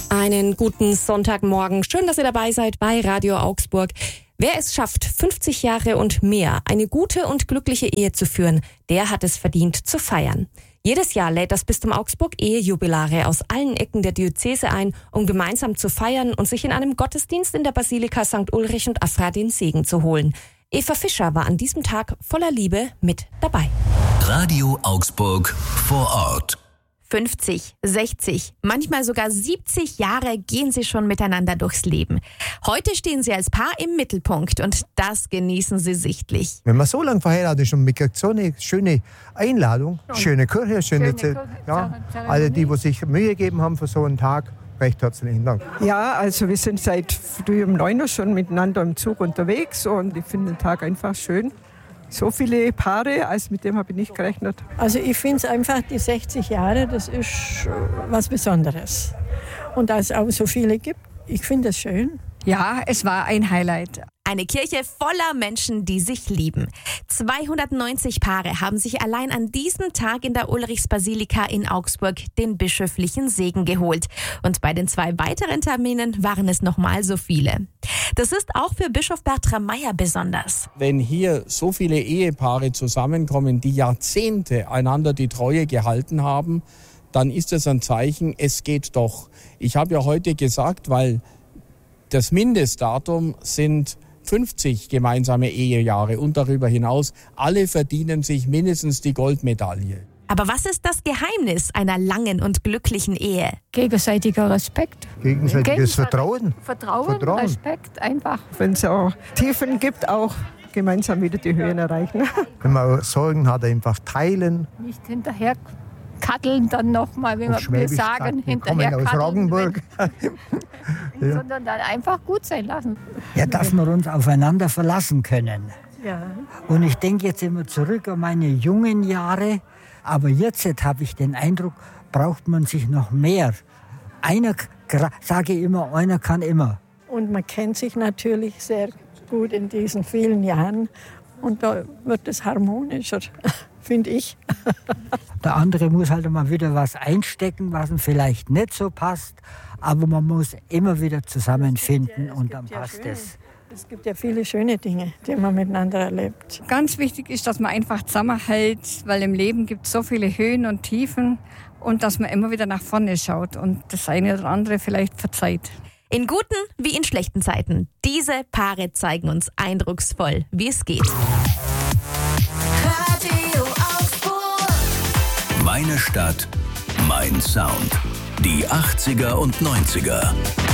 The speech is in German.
Einen guten Sonntagmorgen. Schön, dass ihr dabei seid bei Radio Augsburg. Wer es schafft, 50 Jahre und mehr eine gute und glückliche Ehe zu führen, der hat es verdient zu feiern. Jedes Jahr lädt das Bistum Augsburg Ehejubilare aus allen Ecken der Diözese ein, um gemeinsam zu feiern und sich in einem Gottesdienst in der Basilika St. Ulrich und Afra den Segen zu holen. Eva Fischer war an diesem Tag voller Liebe mit dabei. Radio Augsburg vor Ort. 50, 60, manchmal sogar 70 Jahre gehen sie schon miteinander durchs Leben. Heute stehen sie als Paar im Mittelpunkt und das genießen sie sichtlich. Wenn man so lange verheiratet ist und man kriegt so eine schöne Einladung, schöne Kirche, schöne alle die sich Mühe gegeben haben für so einen Tag, recht herzlichen Dank. Ja, also wir sind seit früh um 9 Uhr schon miteinander im Zug unterwegs und ich finde den Tag einfach schön. So viele Paare, als mit dem habe ich nicht gerechnet. Also ich finde es einfach, die 60 Jahre, das ist was Besonderes. Und da es auch so viele gibt, ich finde es schön. Ja, es war ein Highlight. Eine Kirche voller Menschen, die sich lieben. 290 Paare haben sich allein an diesem Tag in der Ulrichsbasilika in Augsburg den bischöflichen Segen geholt. Und bei den 2 weiteren Terminen waren es nochmal so viele. Das ist auch für Bischof Bertram Meyer besonders. Wenn hier so viele Ehepaare zusammenkommen, die Jahrzehnte einander die Treue gehalten haben, dann ist es ein Zeichen, es geht doch. Ich habe ja heute gesagt, weil das Mindestdatum sind 50 gemeinsame Ehejahre und darüber hinaus. Alle verdienen sich mindestens die Goldmedaille. Aber was ist das Geheimnis einer langen und glücklichen Ehe? Gegenseitiger Respekt. Gegenseitiges Vertrauen. Vertrauen, Respekt, einfach. Wenn es auch Tiefen gibt, auch gemeinsam wieder die Höhen erreichen. Wenn man Sorgen hat, einfach teilen. Nicht hinterher katteln dann nochmal, wenn wir sagen, hinterher aus katteln. Roggenburg. Ja. Sondern dann einfach gut sein lassen. Ja, dass wir uns aufeinander verlassen können. Ja. Und ich denke jetzt immer zurück an meine jungen Jahre, aber jetzt habe ich den Eindruck, braucht man sich noch mehr. Einer, sage ich immer, einer kann immer. Und man kennt sich natürlich sehr gut in diesen vielen Jahren und da wird es harmonischer, finde ich. Der andere muss halt mal wieder was einstecken, was ihm vielleicht nicht so passt, aber man muss immer wieder zusammenfinden und dann passt es. Es gibt ja viele schöne Dinge, die man miteinander erlebt. Ganz wichtig ist, dass man einfach zusammenhält, weil im Leben gibt es so viele Höhen und Tiefen und dass man immer wieder nach vorne schaut und das eine oder andere vielleicht verzeiht. In guten wie in schlechten Zeiten. Diese Paare zeigen uns eindrucksvoll, wie es geht. Radio Augsburg. Meine Stadt, mein Sound. Die 80er und 90er.